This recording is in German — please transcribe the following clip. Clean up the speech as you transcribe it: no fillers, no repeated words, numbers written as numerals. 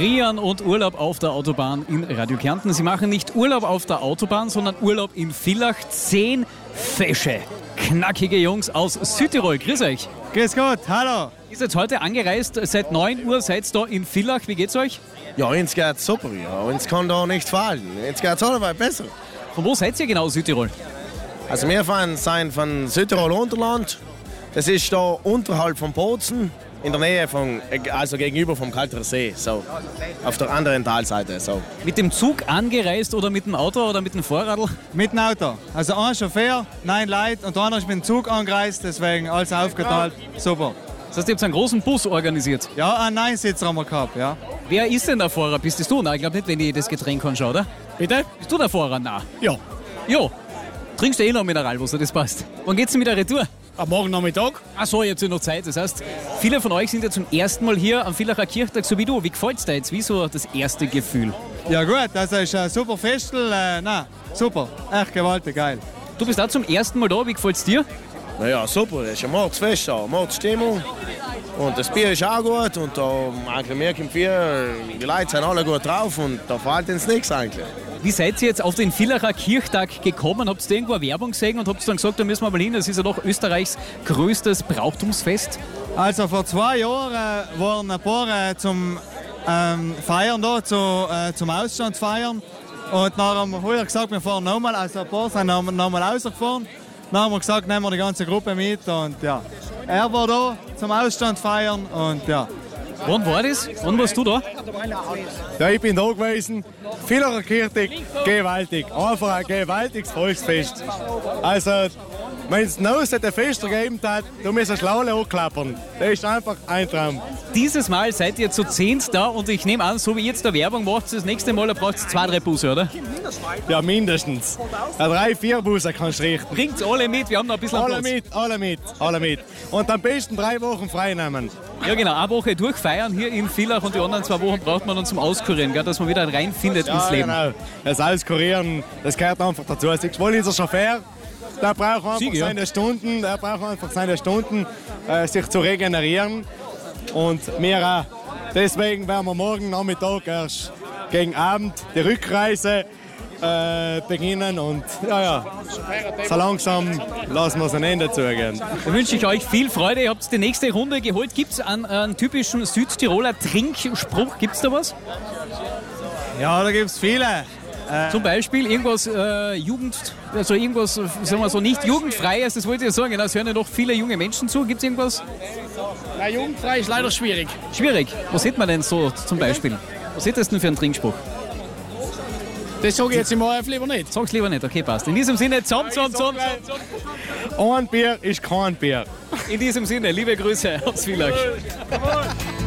Rian und Urlaub auf der Autobahn in Radio Kärnten. Sie machen nicht Urlaub auf der Autobahn, sondern Urlaub in Villach. 10 fesche, knackige Jungs aus Südtirol. Grüß euch. Grüß Gott, hallo. Ihr seid heute angereist, seit 9 Uhr seid ihr da in Villach. Wie geht's euch? Ja, uns geht's super. Ja. Uns kann da nichts fallen. Uns geht's alleweil besser. Von wo seid ihr genau, Südtirol? Also wir sind von Südtirol Unterland. Das ist da unterhalb von Bozen, in der Nähe also gegenüber vom Kalterer See, so auf der anderen Talseite. So. Mit dem Zug angereist oder mit dem Auto oder mit dem Vorradl? Mit dem Auto. Also ein Chauffeur, 9 Leute und der andere ist mit dem Zug angereist, deswegen alles aufgeteilt. Super. Das heißt, ihr habt einen großen Bus organisiert? Ja, einen 9-Sitzer haben wir gehabt, ja. Wer ist denn der Fahrer? Bist das du? Nein, ich glaube nicht, wenn ich das Getränk anschaue, oder? Bitte? Bist du der Fahrer? Nein. Ja. Jo. Trinkst du eh noch Mineralwasser, das passt. Wann geht's denn mit der Retour? Am morgen Nachmittag. Ach so, jetzt noch Zeit. Das heißt, viele von euch sind ja zum ersten Mal hier am Villacher Kirchtag, so wie du. Wie gefällt's dir jetzt? Wie so das erste Gefühl? Ja gut, das ist ein super Festel. Super, echt gewaltig, geil. Du bist auch zum ersten Mal da. Wie gefällt's dir? Naja, super. Das ist ein Mordsfest, eine Mordsstimmung. Und das Bier ist auch gut. Und da eigentlich merkt man viel, die Leute sind alle gut drauf und da fällt uns nichts eigentlich. Wie seid ihr jetzt auf den Villacher Kirchtag gekommen? Habt ihr irgendwo eine Werbung gesehen und habt dann gesagt, da müssen wir mal hin? Das ist ja doch Österreichs größtes Brauchtumsfest. Also vor 2 Jahren waren ein paar zum Feiern da, zum Ausstand feiern. Und dann haben wir heute gesagt, wir fahren nochmal, also ein paar sind nochmal rausgefahren. Dann haben wir gesagt, nehmen wir die ganze Gruppe mit und ja. Er war da zum Ausstand feiern und ja. Wann war das? Wann warst du da? Ja, ich bin da gewesen. Villacher Kirchtag, gewaltig. Einfach ein gewaltiges Volksfest. Also, wenn es noch ein Fest gegeben hat, du musst eine Schlaule anklappern. Das ist einfach ein Traum. Dieses Mal seid ihr zu 10 da und ich nehme an, so wie ihr jetzt der Werbung macht, das nächste Mal braucht ihr 2, 3 Busse, oder? Ja, mindestens. 3, 4 Busse kannst du richten. Bringt's alle mit, wir haben noch ein bisschen Platz. Alle mit. Und am besten 3 Wochen frei nehmen. Ja genau, eine Woche durchfeiern hier in Villach und die anderen 2 Wochen braucht man dann zum Auskurieren, gell, dass man wieder reinfindet ins Leben. Genau. Das Auskurieren, das gehört einfach dazu. Ich wollte unser Chauffeur, der braucht einfach seine Stunden, sich zu regenerieren. Und wir auch. Deswegen werden wir morgen Nachmittag erst gegen Abend die Rückreise beginnen und so langsam lassen wir es ein Ende zugehen. Da wünsche ich euch viel Freude. Ihr habt die nächste Runde geholt. Gibt es einen typischen Südtiroler Trinkspruch? Gibt es da was? Ja, da gibt es viele. Zum Beispiel irgendwas irgendwas, sagen wir so, nicht jugendfreies, das wollte ich sagen. Genau, es hören ja noch viele junge Menschen zu. Gibt es irgendwas? Na, jugendfrei ist leider schwierig. Schwierig? Was sieht man denn so zum Beispiel? Was ist das denn für ein Trinkspruch? Das sage ich jetzt im ORF lieber nicht. Sag's lieber nicht, okay, passt. In diesem Sinne, zusammen. Ein Bier ist kein Bier. In diesem Sinne, liebe Grüße aus Villach.